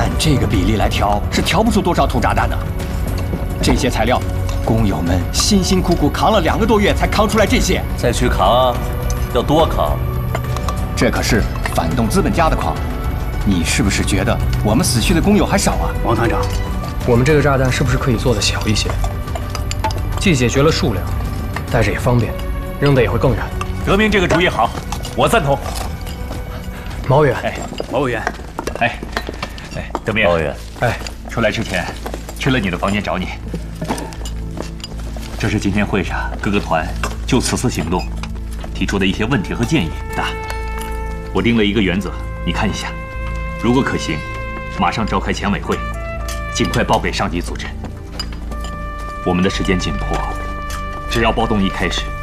按这个比例来调，是调不出多少土炸弹的。这些材料，工友们辛辛苦苦扛了2个多月才扛出来这些。 再去扛啊，要多扛。 这可是反动资本家的矿，你是不是觉得我们死去的工友还少啊？ 王团长，我们这个炸弹是不是可以做得小一些？既解决了数量，带着也方便，扔的也会更远。 德明这个主意好，我赞同。 毛委员， 毛委员，德明， 毛委员， 出来之前，去了你的房间找你。这是今天会上各个团就此次行动提出的一些问题和建议。我定了一个原则，你看一下，如果可行，马上召开前委会，尽快报给上级组织。我们的时间紧迫，只要暴动一开始，